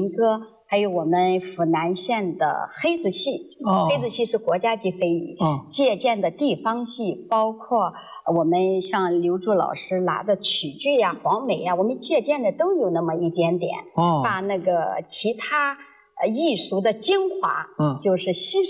民歌，还有我们府南县的黑子戏。黑子戏是国家级非遗。借鉴的地方戏，包括我们像刘柱老师拿的曲剧呀、黄梅呀，我们借鉴的都有那么一点点。把那个其他艺术的精华，就是吸